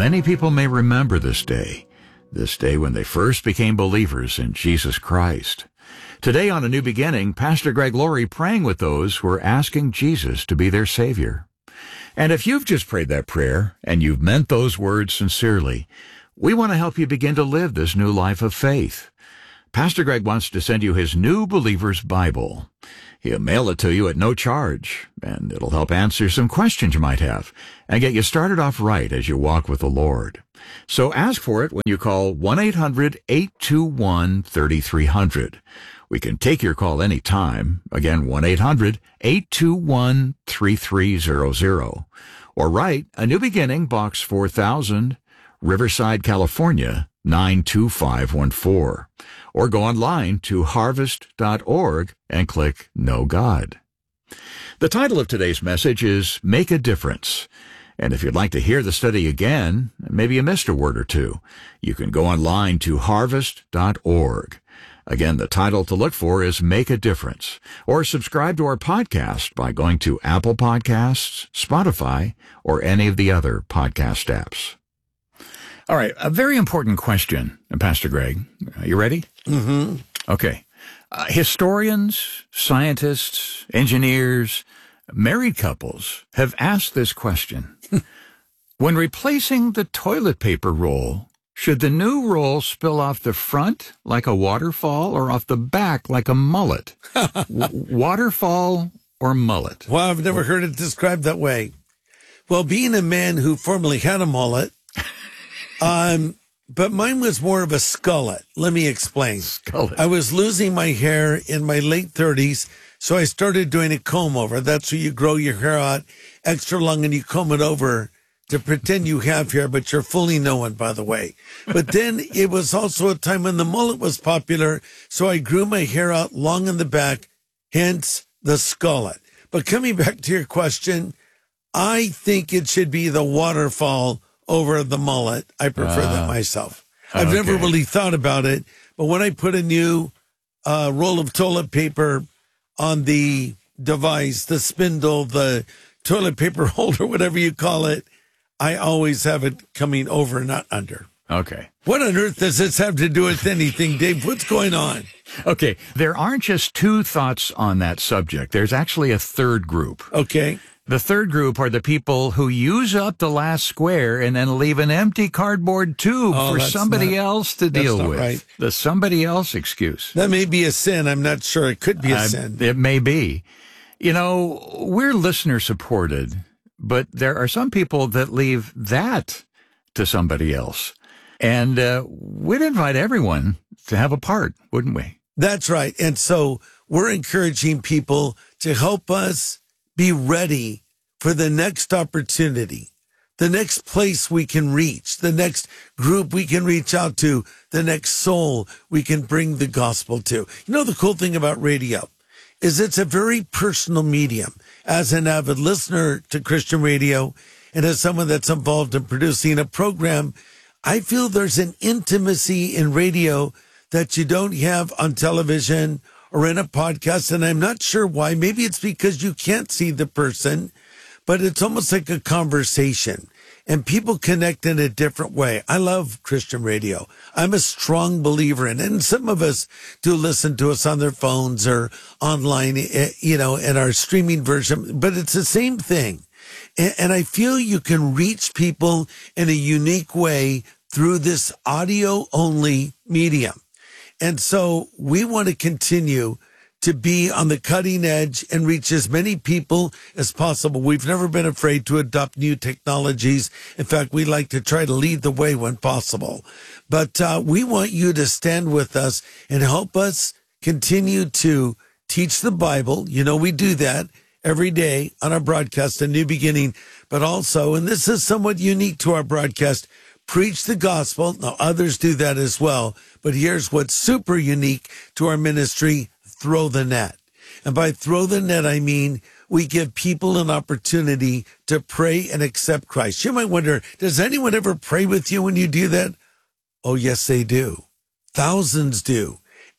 Many people may remember this day when they first became believers in Jesus Christ. Today on A New Beginning, Pastor Greg Laurie praying with those who are asking Jesus to be their Savior. And if you've just prayed that prayer and you've meant those words sincerely, we want to help you begin to live this new life of faith. Pastor Greg wants to send you his New Believer's Bible. He'll mail it to you at no charge, and it'll help answer some questions you might have and get you started off right as you walk with the Lord. So ask for it when you call 1-800-821-3300. We can take your call anytime. Again, 1-800-821-3300. Or write A New Beginning, Box 4000, Riverside, California, 92514. Or go online to harvest.org and click Know God. The title of today's message is Make a Difference. And if you'd like to hear the study again, maybe you missed a word or two, you can go online to harvest.org. Again, the title to look for is Make a Difference. Or subscribe to our podcast by going to Apple Podcasts, Spotify, or any of the other podcast apps. All right, a very important question, Pastor Greg. Are you ready? Mm-hmm. Okay. Historians, scientists, engineers, married couples have asked this question. When replacing the toilet paper roll, should the new roll spill off the front like a waterfall or off the back like a mullet? Waterfall or mullet? Well, I've never heard it described that way. Well, being a man who formerly had a mullet, but mine was more of a skullet. Let me explain. Skullet. I was losing my hair in my late 30s, so I started doing a comb over. That's where you grow your hair out extra long and you comb it over to pretend you have hair, but you're fooling no one, by the way. But then it was also a time when the mullet was popular, so I grew my hair out long in the back, hence the skullet. But coming back to your question, I think it should be the waterfall over the mullet. I prefer that myself. I've never really thought about it, but when I put a new roll of toilet paper on the device, the spindle, the toilet paper holder, whatever you call it, I always have it coming over, not under. Okay. What on earth does this have to do with anything, Dave? What's going on? Okay, there aren't just two thoughts on that subject. There's actually a third group. Okay. The third group are the people who use up the last square and then leave an empty cardboard tube for somebody else to deal with. Right. The somebody else excuse. That may be a sin. I'm not sure. It could be a sin. It may be. You know, we're listener supported, but there are some people that leave that to somebody else. And we'd invite everyone to have a part, wouldn't we? That's right. And so we're encouraging people to help us be ready for the next opportunity, the next place we can reach, the next group we can reach out to, the next soul we can bring the gospel to. You know, the cool thing about radio is it's a very personal medium. As an avid listener to Christian radio and as someone that's involved in producing a program, I feel there's an intimacy in radio that you don't have on television or in a podcast, and I'm not sure why. Maybe it's because you can't see the person, but it's almost like a conversation, and people connect in a different way. I love Christian radio. I'm a strong believer in it, and some of us do listen to us on their phones or online, you know, in our streaming version, but it's the same thing. And I feel you can reach people in a unique way through this audio-only medium. And so we want to continue to be on the cutting edge and reach as many people as possible. We've never been afraid to adopt new technologies. In fact, we like to try to lead the way when possible. But we want you to stand with us and help us continue to teach the Bible. You know, we do that every day on our broadcast, A New Beginning, but also, and this is somewhat unique to our broadcast, preach the gospel. Now, others do that as well, but here's what's super unique to our ministry, throw the net. And by throw the net, I mean we give people an opportunity to pray and accept Christ. You might wonder, does anyone ever pray with you when you do that? Oh, yes, they do. Thousands do.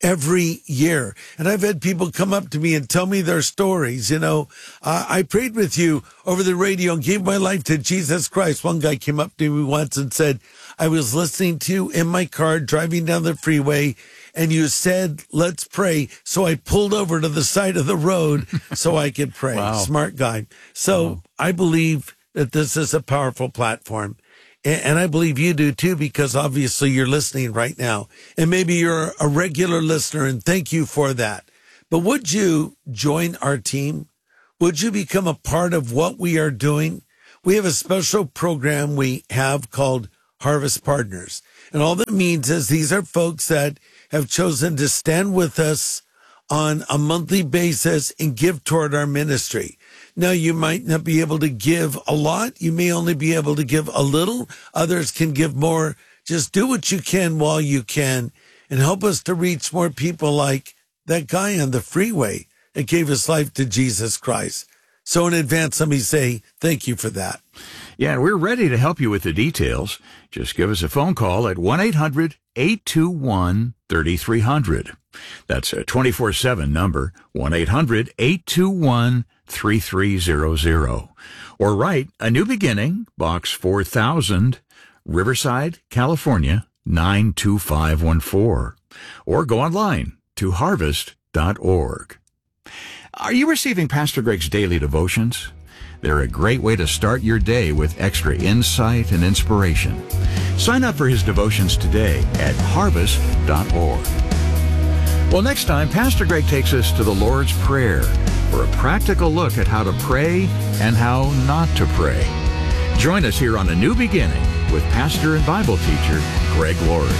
every year. And I've had people come up to me and tell me their stories. I prayed with you over the radio and gave my life to Jesus Christ. One guy came up to me once and said, I was listening to you in my car driving down the freeway, and you said, let's pray. So I pulled over to the side of the road so I could pray. Wow. Smart guy. So I believe that this is a powerful platform. And I believe you do too, because obviously you're listening right now. And maybe you're a regular listener, and thank you for that. But would you join our team? Would you become a part of what we are doing? We have a special program we have called Harvest Partners. And all that means is these are folks that have chosen to stand with us on a monthly basis and give toward our ministry. Now, you might not be able to give a lot. You may only be able to give a little. Others can give more. Just do what you can while you can and help us to reach more people like that guy on the freeway that gave his life to Jesus Christ. So in advance, let me say thank you for that. Yeah, we're ready to help you with the details. Just give us a phone call at 1-800-821-3300. That's a 24/7 number, 1-800-821-3300. Or write A New Beginning, Box 4000, Riverside, California, 92514. Or go online to harvest.org. Are you receiving Pastor Greg's daily devotions? They're a great way to start your day with extra insight and inspiration. Sign up for his devotions today at harvest.org. Well, next time, Pastor Greg takes us to the Lord's Prayer for a practical look at how to pray and how not to pray. Join us here on A New Beginning with pastor and Bible teacher Greg Laurie.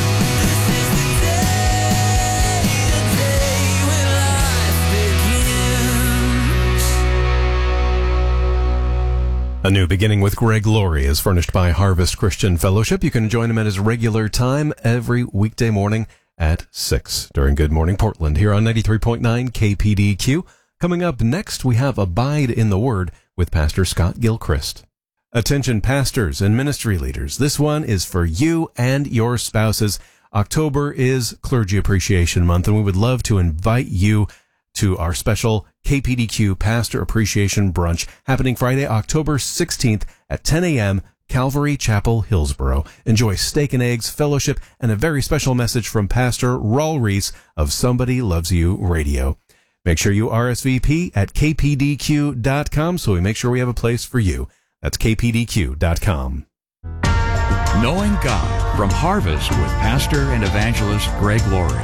A New Beginning with Greg Laurie is furnished by Harvest Christian Fellowship. You can join him at his regular time every weekday morning at 6 during Good Morning Portland here on 93.9 KPDQ. Coming up next, we have Abide in the Word with Pastor Scott Gilchrist. Attention pastors and ministry leaders, this one is for you and your spouses. October is Clergy Appreciation Month, and we would love to invite you to our special KPDQ Pastor Appreciation Brunch happening Friday, October 16th at 10 a.m., Calvary Chapel, Hillsboro. Enjoy steak and eggs, fellowship, and a very special message from Pastor Raul Reese of Somebody Loves You Radio. Make sure you RSVP at kpdq.com so we make sure we have a place for you. That's kpdq.com. Knowing God from Harvest with pastor and evangelist Greg Laurie.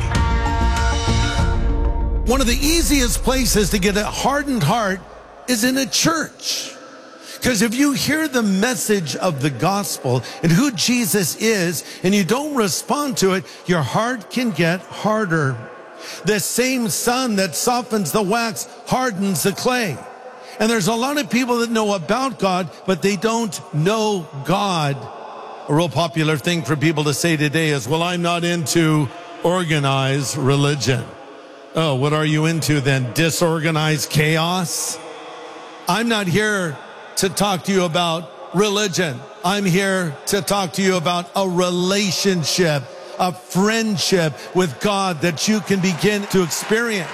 One of the easiest places to get a hardened heart is in a church. Because if you hear the message of the gospel and who Jesus is, and you don't respond to it, your heart can get harder. The same sun that softens the wax hardens the clay. And there's a lot of people that know about God, but they don't know God. A real popular thing for people to say today is, well, I'm not into organized religion. Oh, what are you into then? Disorganized chaos? I'm not here to talk to you about religion. I'm here to talk to you about a relationship, a friendship with God that you can begin to experience.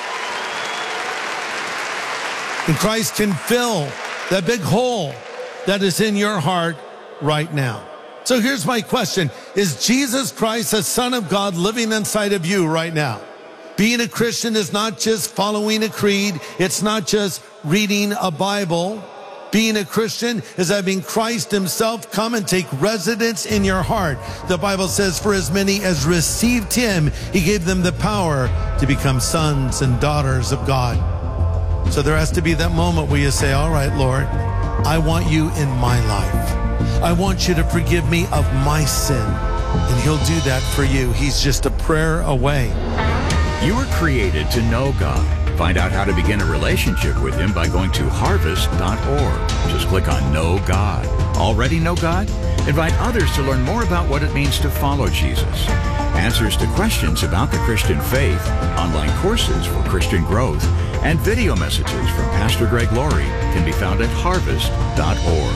And Christ can fill that big hole that is in your heart right now. So here's my question. Is Jesus Christ, the Son of God, living inside of you right now? Being a Christian is not just following a creed. It's not just reading a Bible. Being a Christian is having Christ himself come and take residence in your heart. The Bible says, for as many as received him, he gave them the power to become sons and daughters of God. So there has to be that moment where you say, all right, Lord, I want you in my life. I want you to forgive me of my sin. And he'll do that for you. He's just a prayer away. You were created to know God. Find out how to begin a relationship with him by going to harvest.org. Just click on Know God. Already know God? Invite others to learn more about what it means to follow Jesus. Answers to questions about the Christian faith, online courses for Christian growth, and video messages from Pastor Greg Laurie can be found at harvest.org.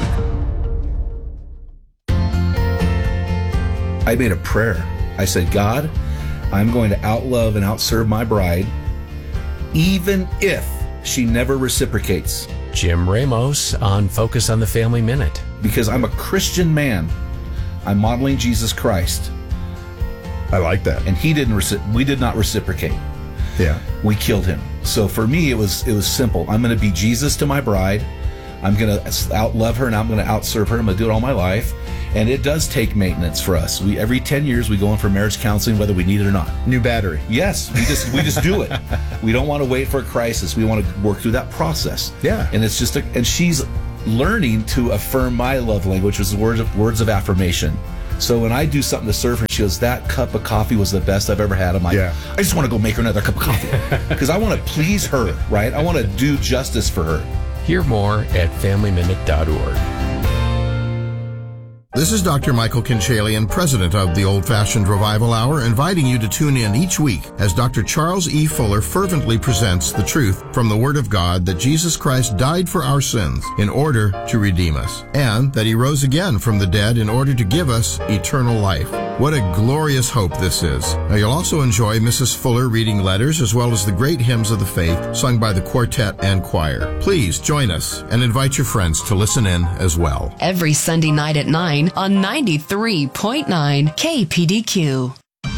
I made a prayer. I said, God, I'm going to outlove and outserve my bride, even if she never reciprocates. Jim Ramos on Focus on the Family Minute. Because I'm a Christian man, I'm modeling Jesus Christ. I like that. And we did not reciprocate. Yeah. We killed him. So for me, it was simple. I'm going to be Jesus to my bride. I'm going to outlove her, and I'm going to outserve her. I'm going to do it all my life. And it does take maintenance for us. Every 10 years, we go in for marriage counseling, whether we need it or not. New battery. Yes, we just do it. We don't want to wait for a crisis. We want to work through that process. Yeah. And it's just and she's learning to affirm my love language, which is words of affirmation. So when I do something to serve her, she goes, that cup of coffee was the best I've ever had. I'm like, I just want to go make her another cup of coffee because I want to please her, right? I want to do justice for her. Hear more at FamilyMinute.org. This is Dr. Michael Kinchalian, president of the Old Fashioned Revival Hour, inviting you to tune in each week as Dr. Charles E. Fuller fervently presents the truth from the Word of God that Jesus Christ died for our sins in order to redeem us, and that He rose again from the dead in order to give us eternal life. What a glorious hope this is. Now, you'll also enjoy Mrs. Fuller reading letters as well as the great hymns of the faith sung by the quartet and choir. Please join us and invite your friends to listen in as well. Every Sunday night at 9 on 93.9 KPDQ.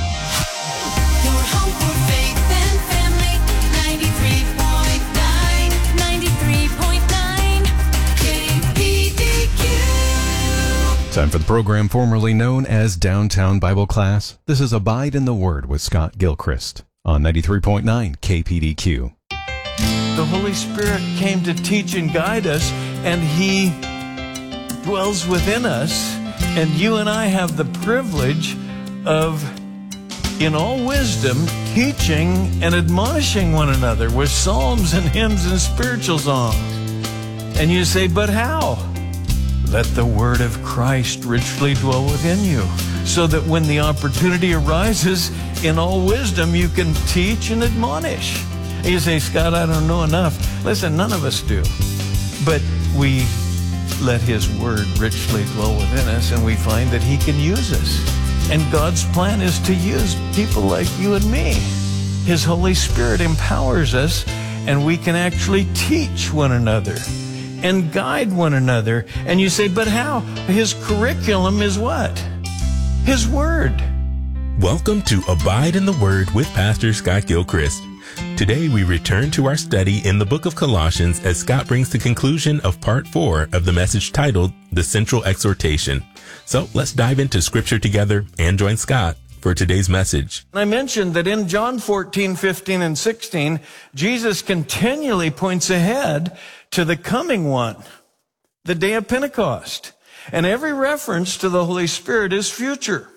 Time for the program formerly known as Downtown Bible Class. This is Abide in the Word with Scott Gilchrist on 93.9 KPDQ. The Holy Spirit came to teach and guide us, and He dwells within us, and you and I have the privilege of, in all wisdom, teaching and admonishing one another with psalms and hymns and spiritual songs. And you say, but how? Let the word of Christ richly dwell within you, so that when the opportunity arises, in all wisdom, you can teach and admonish. And you say, Scott, I don't know enough. Listen, none of us do. But we let His word richly dwell within us, and we find that He can use us. And God's plan is to use people like you and me. His Holy Spirit empowers us, and we can actually teach one another and guide one another. And you say, but how? His curriculum is what? His Word. Welcome to Abide in the Word with Pastor Scott Gilchrist. Today we return to our study in the book of Colossians as Scott brings the conclusion of part 4 of the message titled The Central Exhortation. So let's dive into Scripture together and join Scott for today's message. I mentioned that in John 14, 15, and 16, Jesus continually points ahead to the coming one, the day of Pentecost. And every reference to the Holy Spirit is future.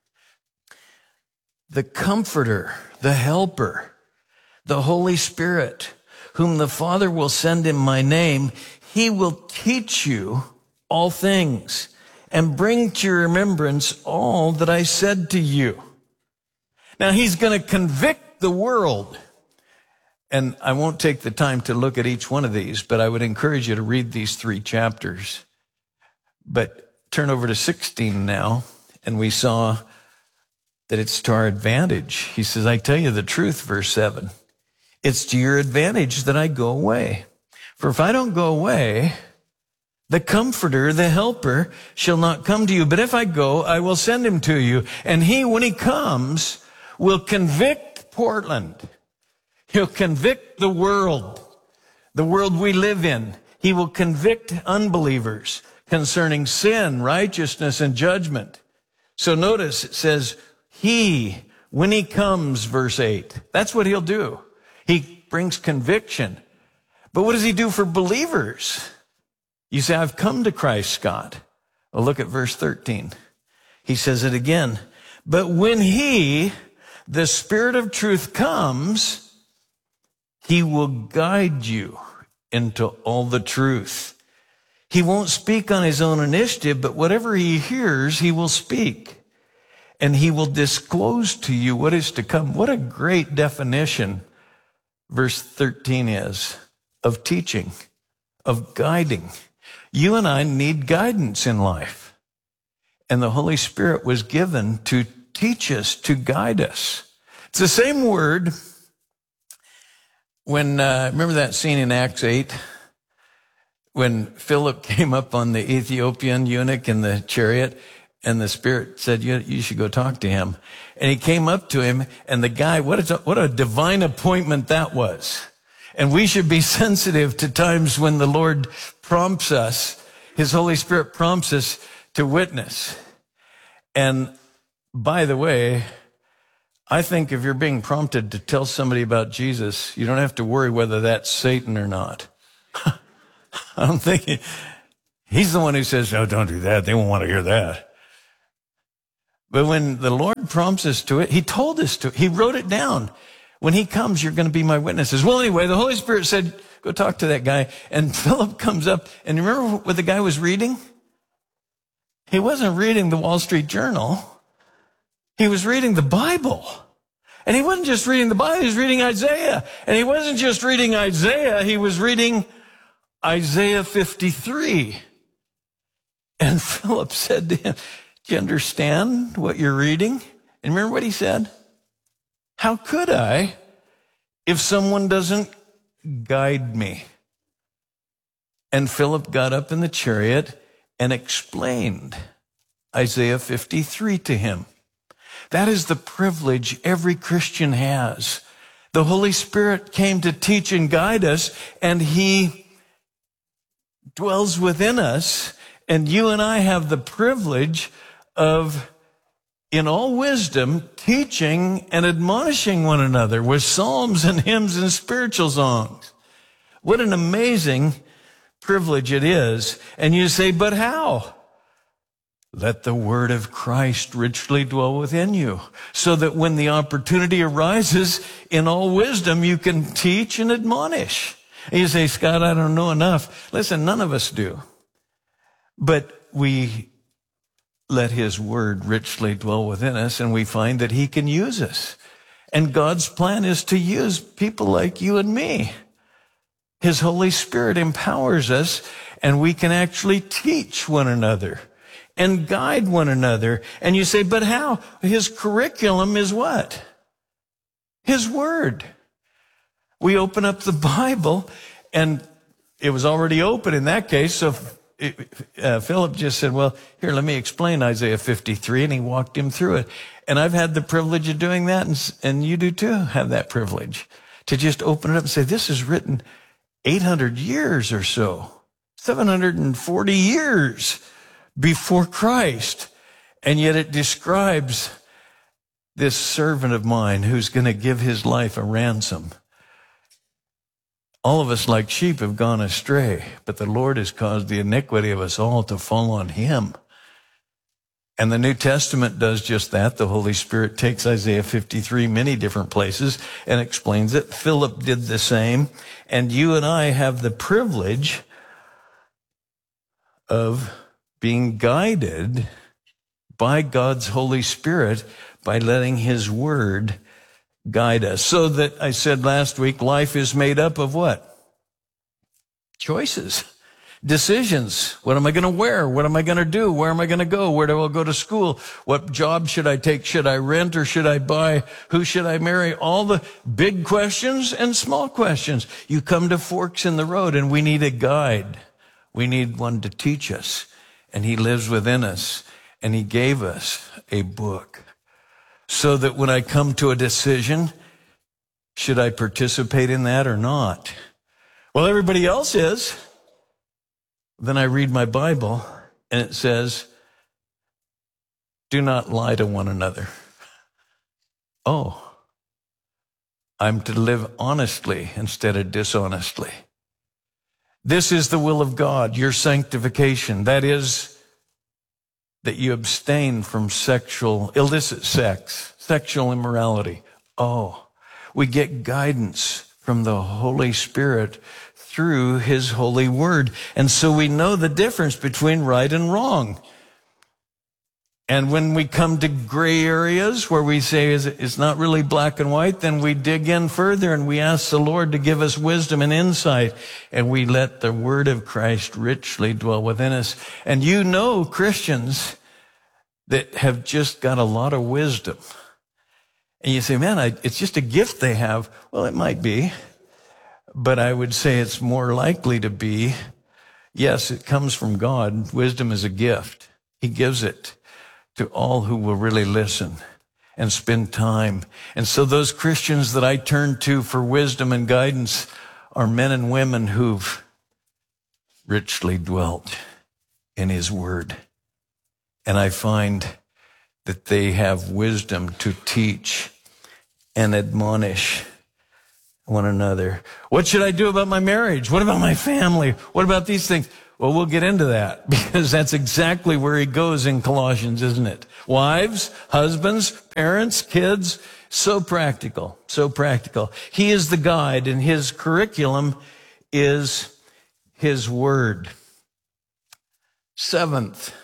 The Comforter, the Helper, the Holy Spirit, whom the Father will send in my name, He will teach you all things and bring to your remembrance all that I said to you. Now, He's going to convict the world. And I won't take the time to look at each one of these, but I would encourage you to read these 3 chapters. But turn over to 16 now, and we saw that it's to our advantage. He says, I tell you the truth, verse 7. It's to your advantage that I go away. For if I don't go away, the Comforter, the Helper, shall not come to you. But if I go, I will send Him to you. And He, when He comes, will convict Portland. He'll convict the world we live in. He will convict unbelievers concerning sin, righteousness, and judgment. So notice it says, He, when He comes, verse 8. That's what He'll do. He brings conviction. But what does He do for believers? You say, I've come to Christ, Scott. Well, look at verse 13. He says it again. But when He, the Spirit of truth, comes, He will guide you into all the truth. He won't speak on His own initiative, but whatever He hears, He will speak. And He will disclose to you what is to come. What a great definition verse 13 is of teaching, of guiding. You and I need guidance in life. And the Holy Spirit was given to teach us, to guide us. It's the same word when, remember that scene in Acts 8? When Philip came up on the Ethiopian eunuch in the chariot, and the Spirit said, you should go talk to him. And he came up to him, and the guy, what a divine appointment that was. And we should be sensitive to times when the Lord prompts us, His Holy Spirit prompts us to witness. And by the way, I think if you're being prompted to tell somebody about Jesus, you don't have to worry whether that's Satan or not. I'm thinking, he's the one who says, no, don't do that. They won't want to hear that. But when the Lord prompts us to it, He told us to. He wrote it down. When He comes, you're going to be my witnesses. Well, anyway, the Holy Spirit said, go talk to that guy. And Philip comes up, and you remember what the guy was reading? He wasn't reading the Wall Street Journal. He was reading the Bible. And he wasn't just reading the Bible, he was reading Isaiah. And he wasn't just reading Isaiah, he was reading Isaiah 53. And Philip said to him, do you understand what you're reading? And remember what he said? How could I if someone doesn't guide me? And Philip got up in the chariot and explained Isaiah 53 to him. That is the privilege every Christian has. The Holy Spirit came to teach and guide us, and He dwells within us, and you and I have the privilege of, in all wisdom, teaching and admonishing one another with psalms and hymns and spiritual songs. What an amazing privilege it is. And you say, but how? Let the word of Christ richly dwell within you, so that when the opportunity arises, in all wisdom, you can teach and admonish. And you say, Scott, I don't know enough. Listen, none of us do. But we let His word richly dwell within us, and we find that He can use us. And God's plan is to use people like you and me. His Holy Spirit empowers us, and we can actually teach one another and guide one another. And you say, but how? His curriculum is what? His word. We open up the Bible, and it was already open in that case. So Philip just said, well, here, let me explain Isaiah 53. And he walked him through it. And I've had the privilege of doing that. And you do too have that privilege to just open it up and say, this is written 800 years or so, 740 years before Christ. And yet it describes this servant of mine who's going to give his life a ransom. All of us like sheep have gone astray, but the Lord has caused the iniquity of us all to fall on Him. And the New Testament does just that. The Holy Spirit takes Isaiah 53 many different places and explains it. Philip did the same. And you and I have the privilege of being guided by God's Holy Spirit by letting His word guide us. So that I said last week, life is made up of what? Choices, decisions. What am I going to wear? What am I going to do? Where am I going to go? Where do I go to school? What job should I take? Should I rent or should I buy? Who should I marry? All the big questions and small questions. You come to forks in the road, and we need a guide. We need one to teach us. And He lives within us, and He gave us a book. So that when I come to a decision, should I participate in that or not? Well, everybody else is. Then I read my Bible, and it says, do not lie to one another. Oh, I'm to live honestly instead of dishonestly. This is the will of God, your sanctification. That is, that you abstain from illicit sex, sexual immorality. Oh, we get guidance from the Holy Spirit through His holy word. And so we know the difference between right and wrong. And when we come to gray areas where we say it's not really black and white, then we dig in further and we ask the Lord to give us wisdom and insight. And we let the word of Christ richly dwell within us. And you know Christians that have just got a lot of wisdom. And you say, man, it's just a gift they have. Well, it might be. But I would say it's more likely to be, yes, it comes from God. Wisdom is a gift. He gives it to all who will really listen and spend time. And so those Christians that I turn to for wisdom and guidance are men and women who've richly dwelt in His Word. And I find that they have wisdom to teach and admonish one another. What should I do about my marriage? What about my family? What about these things? Well, we'll get into that because that's exactly where he goes in Colossians, isn't it? Wives, husbands, parents, kids, so practical, so practical. He is the guide, and his curriculum is His Word. Seventh,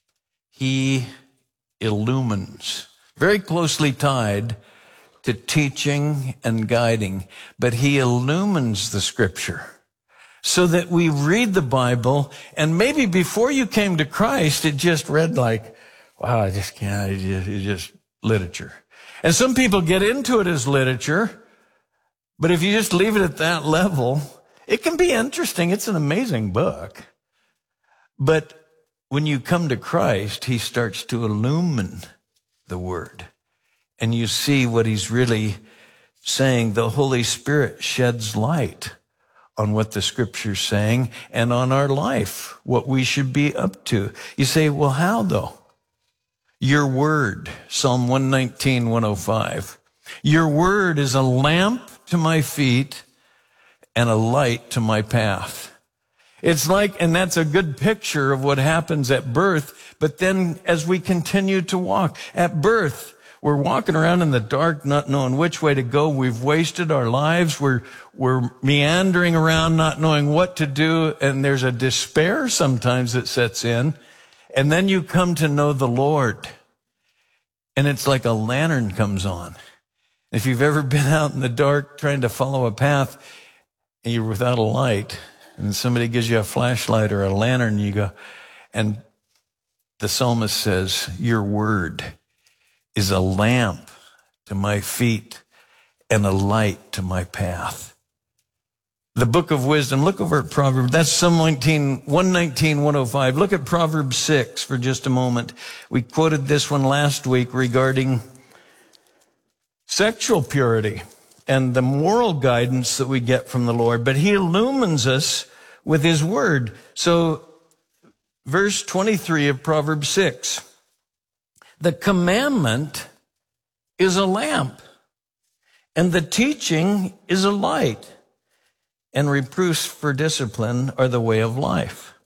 he illumines. Very closely tied to teaching and guiding, but he illumines the Scripture so that we read the Bible, and maybe before you came to Christ, it just read like, wow, I just can't, it's just literature. And some people get into it as literature, but if you just leave it at that level, it can be interesting. It's an amazing book. But when you come to Christ, he starts to illumine the Word. And you see what he's really saying. The Holy Spirit sheds light on what the Scripture's saying and on our life, what we should be up to. You say, well, how though? Your Word, Psalm 119, 105. Your Word is a lamp to my feet and a light to my path. It's like, and that's a good picture of what happens at birth, but then as we continue to walk, at birth, we're walking around in the dark, not knowing which way to go. We've wasted our lives. We're meandering around, not knowing what to do. And there's a despair sometimes that sets in. And then you come to know the Lord. And it's like a lantern comes on. If you've ever been out in the dark trying to follow a path and you're without a light, and somebody gives you a flashlight or a lantern, you go, and the psalmist says, your Word is a lamp to my feet and a light to my path. The book of wisdom, look over at Proverbs. That's Psalm 119, 105. Look at Proverbs 6 for just a moment. We quoted this one last week regarding sexual purity and the moral guidance that we get from the Lord. But he illumines us with his word. So verse 23 of Proverbs 6. The commandment is a lamp, and the teaching is a light, and reproofs for discipline are the way of life.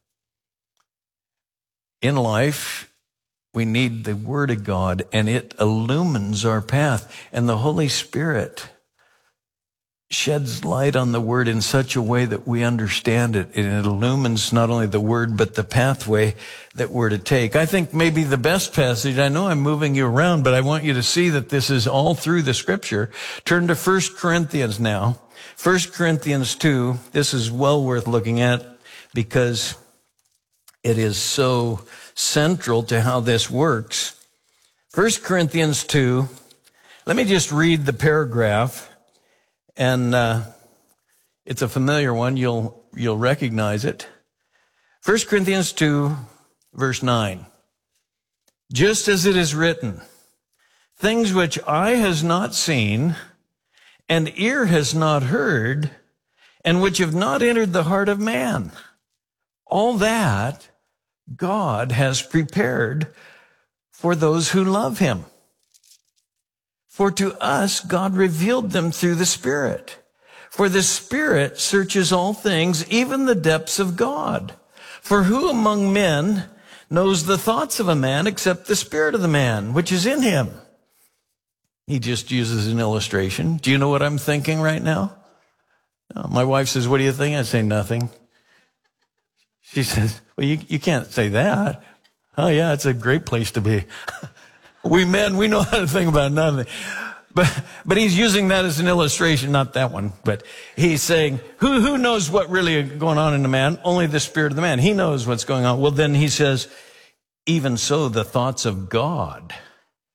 In life, we need the Word of God, and it illumines our path, and the Holy Spirit sheds light on the Word in such a way that we understand it, and it illumines not only the Word, but the pathway that we're to take. I think maybe the best passage, I know I'm moving you around, but I want you to see that this is all through the Scripture. Turn to 1 Corinthians now. 1 Corinthians 2, this is well worth looking at because it is so central to how this works. 1 Corinthians 2, let me just read the paragraph. And it's a familiar one. You'll recognize it. 1 Corinthians 2, verse 9. Just as it is written, things which eye has not seen and ear has not heard and which have not entered the heart of man. All that God has prepared for those who love him. For to us, God revealed them through the Spirit. For the Spirit searches all things, even the depths of God. For who among men knows the thoughts of a man except the spirit of the man, which is in him? He just uses an illustration. Do you know what I'm thinking right now? My wife says, what do you think? I say, nothing. She says, well, you can't say that. Oh, yeah, it's a great place to be. We men, we know how to think about nothing. But he's using that as an illustration, not that one. But he's saying, who knows what really is going on in the man? Only the spirit of the man. He knows what's going on. Well, then he says, even so, the thoughts of God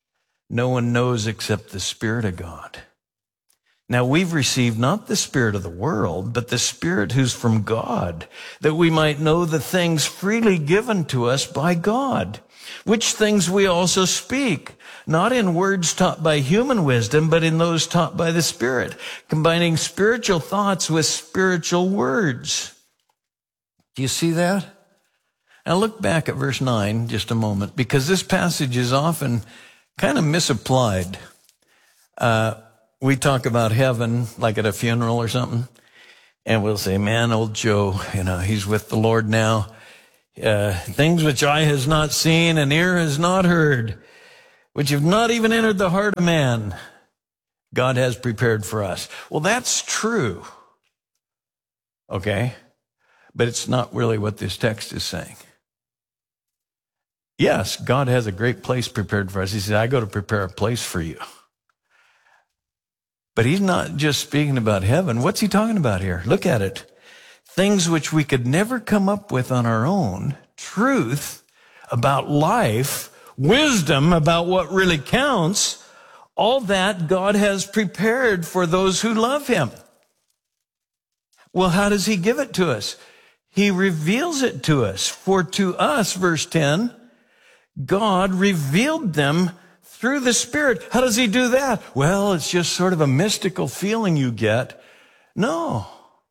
no one knows except the Spirit of God. Now we've received not the spirit of the world, but the Spirit who's from God, that we might know the things freely given to us by God, which things we also speak, not in words taught by human wisdom, but in those taught by the Spirit, combining spiritual thoughts with spiritual words. Do you see that? Now look back at verse 9 just a moment, because this passage is often kind of misapplied. We talk about heaven like at a funeral or something, and we'll say, man, old Joe, he's with the Lord now. Things which eye has not seen and ear has not heard, which have not even entered the heart of man, God has prepared for us. Well, that's true. Okay? But it's not really what this text is saying. Yes, God has a great place prepared for us. He said, I go to prepare a place for you. But he's not just speaking about heaven. What's he talking about here? Look at it. Things which we could never come up with on our own, truth about life, wisdom about what really counts, all that God has prepared for those who love him. Well, how does he give it to us? He reveals it to us. For to us, verse 10, God revealed them through the Spirit. How does he do that? Well, it's just sort of a mystical feeling you get. No.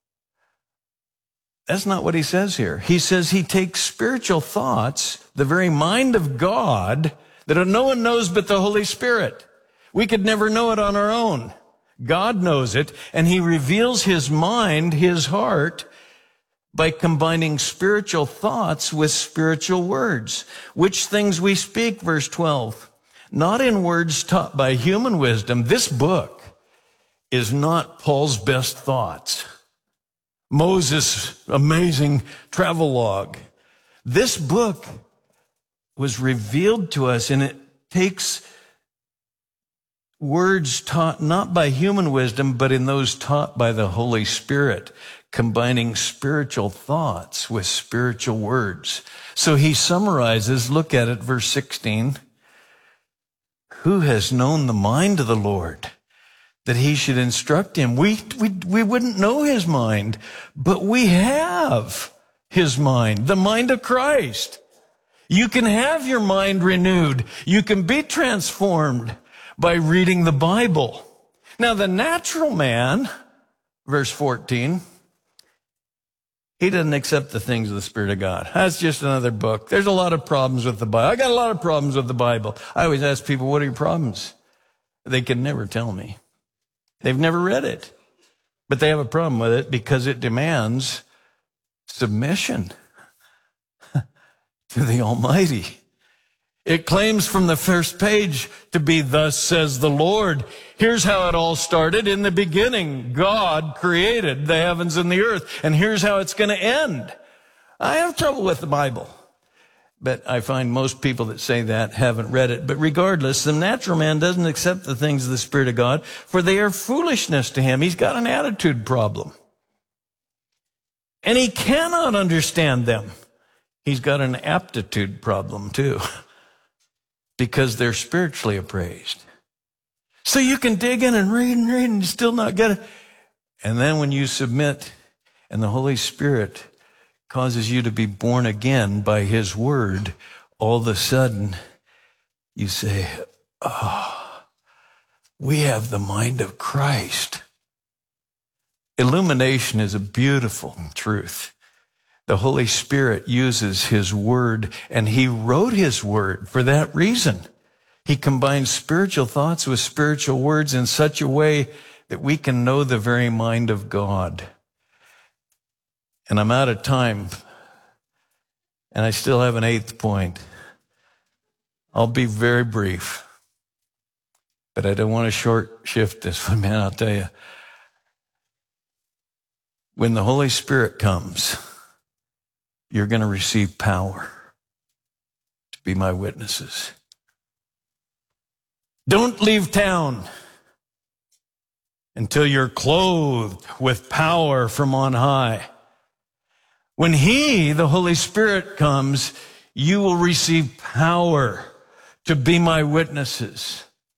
That's not what he says here. He says he takes spiritual thoughts, the very mind of God, that no one knows but the Holy Spirit. We could never know it on our own. God knows it, and he reveals his mind, his heart, by combining spiritual thoughts with spiritual words. Which things we speak, verse 12. Not in words taught by human wisdom. This book is not Paul's best thoughts. Moses' amazing travelogue. This book was revealed to us, and it takes words taught not by human wisdom, but in those taught by the Holy Spirit, combining spiritual thoughts with spiritual words. So he summarizes, look at it, verse 16. Who has known the mind of the Lord, that he should instruct him? We wouldn't know his mind, but we have his mind, the mind of Christ. You can have your mind renewed. You can be transformed by reading the Bible. Now, the natural man, verse 14, he doesn't accept the things of the Spirit of God. That's just another book. There's a lot of problems with the Bible. I got a lot of problems with the Bible. I always ask people, what are your problems? They can never tell me. They've never read it. But they have a problem with it because it demands submission to the Almighty. It claims from the first page to be, thus says the Lord. Here's how it all started. In the beginning, God created the heavens and the earth. And here's how it's going to end. I have trouble with the Bible. But I find most people that say that haven't read it. But regardless, the natural man doesn't accept the things of the Spirit of God, for they are foolishness to him. He's got an attitude problem. And he cannot understand them. He's got an aptitude problem too, because they're spiritually appraised. So you can dig in and read and still not get it. And then when you submit and the Holy Spirit causes you to be born again by his word, all of a sudden you say, oh, we have the mind of Christ. Illumination is a beautiful truth. The Holy Spirit uses his word, and he wrote his word for that reason. He combines spiritual thoughts with spiritual words in such a way that we can know the very mind of God. And I'm out of time, and I still have an eighth point. I'll be very brief, but I don't want to short shift this one, man, I'll tell you. When the Holy Spirit comes, you're going to receive power to be my witnesses. Don't leave town until you're clothed with power from on high. When he, the Holy Spirit, comes, you will receive power to be my witnesses.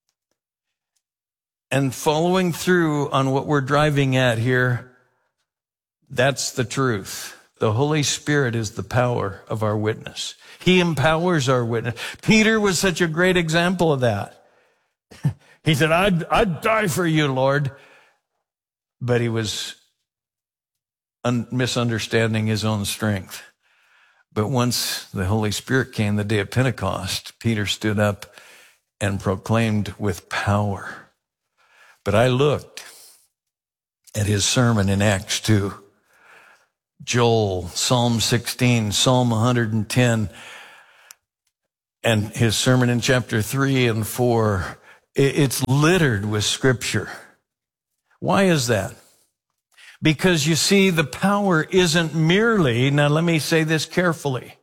and following through on what we're driving at here, that's the truth. The Holy Spirit is the power of our witness. He empowers our witness. Peter was such a great example of that. He said, I'd die for you, Lord. But he was misunderstanding his own strength. But once the Holy Spirit came, the day of Pentecost, Peter stood up and proclaimed with power. But I looked at his sermon in Acts 2, Joel, Psalm 16, Psalm 110, and his sermon in chapter 3 and 4. It's littered with scripture. Why is that? Because you see, the power isn't merely, now let me say this carefully.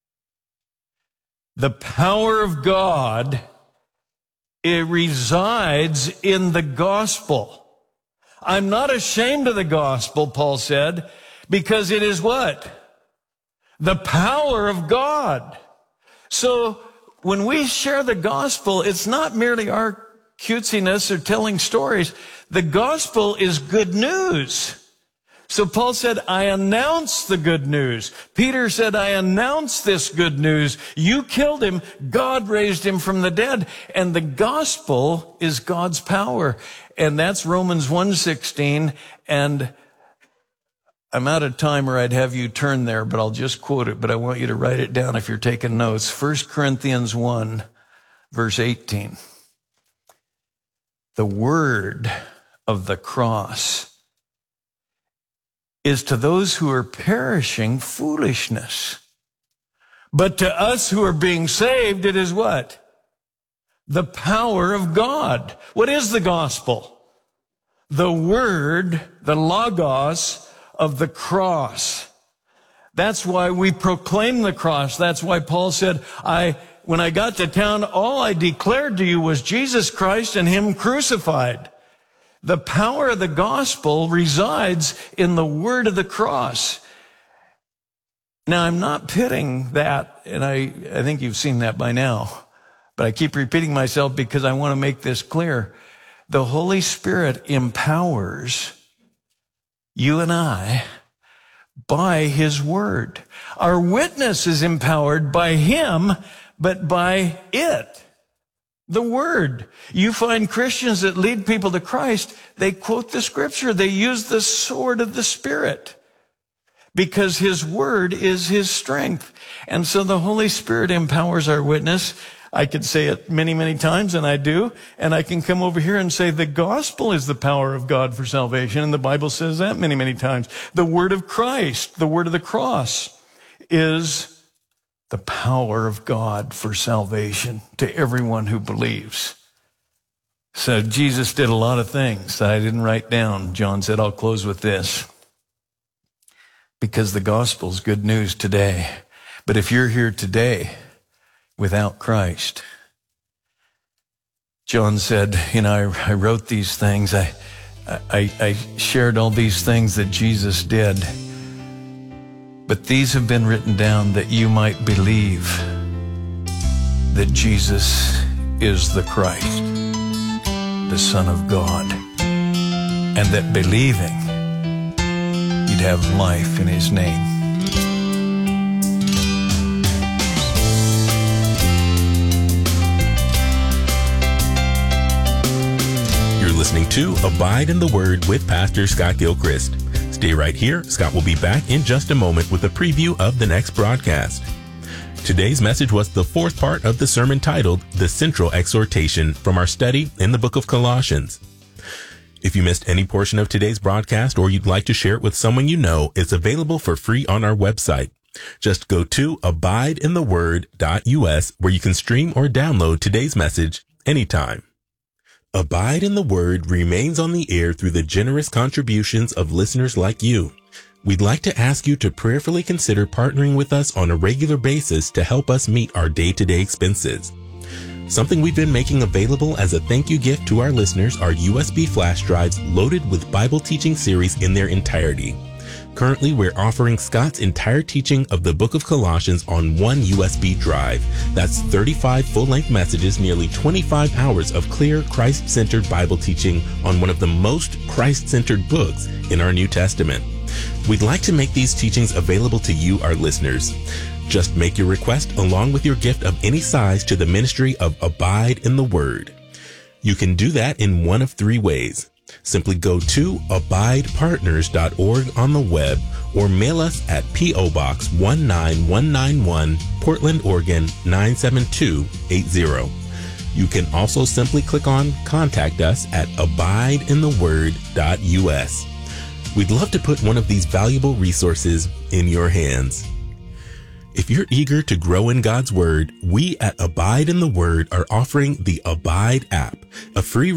The power of God, it resides in the gospel. I'm not ashamed of the gospel, Paul said, because it is what? The power of God. So when we share the gospel, it's not merely our cutesiness or telling stories. The gospel is good news. So Paul said, I announce the good news. Peter said, I announce this good news. You killed him. God raised him from the dead. And the gospel is God's power. And that's Romans 1:16. And I'm out of time, or I'd have you turn there, but I'll just quote it. But I want you to write it down if you're taking notes. 1 Corinthians 1, verse 18. The word of the cross is to those who are perishing foolishness. But to us who are being saved, it is what? The power of God. What is the gospel? The word, the logos of the cross. That's why we proclaim the cross. That's why Paul said, when I got to town, all I declared to you was Jesus Christ and him crucified. The power of the gospel resides in the word of the cross. Now, I'm not pitting that, and I think you've seen that by now, but I keep repeating myself because I want to make this clear. The Holy Spirit empowers you and I by his word. Our witness is empowered by him, but by it. The word. You find Christians that lead people to Christ, they quote the scripture. They use the sword of the Spirit because his word is his strength. And so the Holy Spirit empowers our witness. I could say it many, many times, and I do. And I can come over here and say the gospel is the power of God for salvation. And the Bible says that many, many times. The word of Christ, the word of the cross, is the power of God for salvation to everyone who believes. So Jesus did a lot of things that I didn't write down. John said, I'll close with this. Because the gospel is good news today. But if you're here today without Christ, John said, I wrote these things. I shared all these things that Jesus did. But these have been written down that you might believe that Jesus is the Christ, the Son of God, and that believing you'd have life in his name. You're listening to Abide in the Word with Pastor Scott Gilchrist. Stay right here. Scott will be back in just a moment with a preview of the next broadcast. Today's message was the fourth part of the sermon titled The Central Exhortation from our study in the book of Colossians. If you missed any portion of today's broadcast or you'd like to share it with someone you know, it's available for free on our website. Just go to abideintheword.us where you can stream or download today's message anytime. Abide in the Word remains on the air through the generous contributions of listeners like you. We'd like to ask you to prayerfully consider partnering with us on a regular basis to help us meet our day-to-day expenses. Something we've been making available as a thank you gift to our listeners are USB flash drives loaded with Bible teaching series in their entirety. Currently, we're offering Scott's entire teaching of the book of Colossians on one USB drive. That's 35 full-length messages, nearly 25 hours of clear, Christ-centered Bible teaching on one of the most Christ-centered books in our New Testament. We'd like to make these teachings available to you, our listeners. Just make your request along with your gift of any size to the ministry of Abide in the Word. You can do that in one of three ways. Simply go to abidepartners.org on the web or mail us at P.O. Box 19191, Portland, Oregon 97280. You can also simply click on Contact Us at abideintheword.us. We'd love to put one of these valuable resources in your hands. If you're eager to grow in God's Word, we at Abide in the Word are offering the Abide app, a free